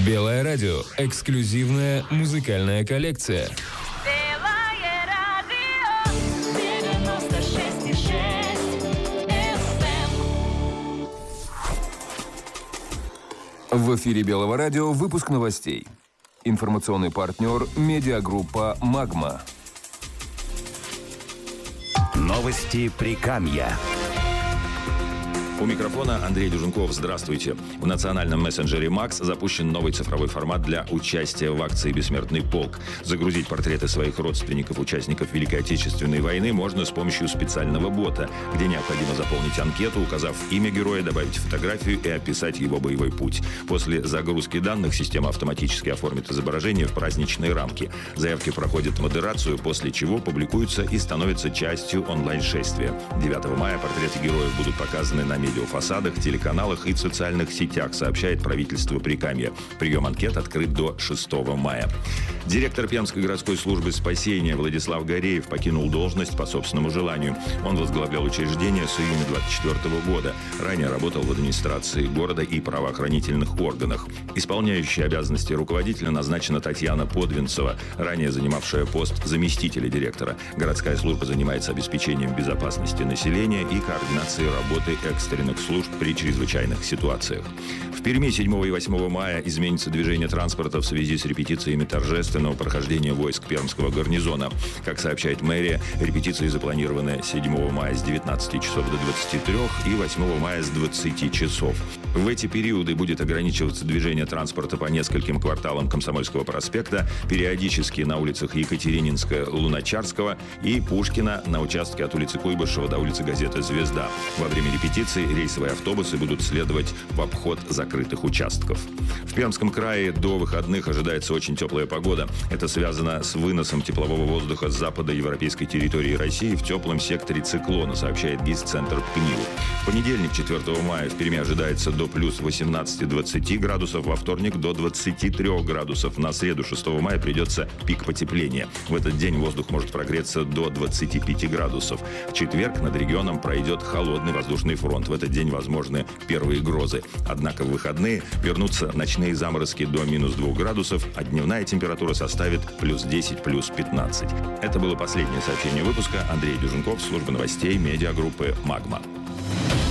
Белое радио. Эксклюзивная музыкальная коллекция. Белое радио 96,6 FM. В эфире Белого радио выпуск новостей. Информационный партнер медиагруппа «Магма». Новости Прикамья. У микрофона Андрей Дуженков. Здравствуйте. В национальном мессенджере Макс запущен новый цифровой формат для участия в акции «Бессмертный полк». Загрузить портреты своих родственников, участников Великой Отечественной войны можно с помощью специального бота, где необходимо заполнить анкету, указав имя героя, добавить фотографию и описать его боевой путь. После загрузки данных система автоматически оформит изображение в праздничные рамки. Заявки проходят модерацию, после чего публикуются и становятся частью онлайн-шествия. 9 мая портреты героев будут показаны на медиафасадах, телеканалах и в социальных сетях, сообщает правительство Прикамья. Прием анкет открыт до 6 мая. Директор Пермской городской службы спасения Владислав Гореев покинул должность по собственному желанию. Он возглавлял учреждение с июня 2024 года. Ранее работал в администрации города и правоохранительных органах. Исполняющая обязанности руководителя назначена Татьяна Подвинцева, ранее занимавшая пост заместителя директора. Городская служба занимается обеспечением безопасности населения и координацией работы экстренных служб при чрезвычайных ситуациях. В Перми 7 и 8 мая изменится движение транспорта в связи с репетициями торжественного прохождения войск Пермского гарнизона. Как сообщает мэрия, репетиции запланированы 7 мая с 19 часов до 23 и 8 мая с 20 часов. В эти периоды будет ограничиваться движение транспорта по нескольким кварталам Комсомольского проспекта, периодически на улицах Екатерининская, Луначарского и Пушкина на участке от улицы Куйбышева до улицы Газета «Звезда». Во время репетиции рейсовые автобусы будут следовать в обход закрытых участков. В Пермском крае до выходных ожидается очень теплая погода. Это связано с выносом теплового воздуха с запада европейской территории России в теплом секторе циклона, сообщает ГИС-центр ПНИУ. В понедельник, 4 мая, в Перми ожидается до плюс 18-20 градусов, во вторник до 23 градусов. На среду, 6 мая, придется пик потепления. В этот день воздух может прогреться до 25 градусов. В четверг над регионом пройдет холодный воздушный фронт. В этот день возможны первые грозы. Однако в выходные вернутся ночные заморозки до минус 2 градусов, а дневная температура составит плюс 10, плюс 15. Это было последнее сообщение выпуска. Андрей Дуженков, служба новостей медиагруппы «Магма».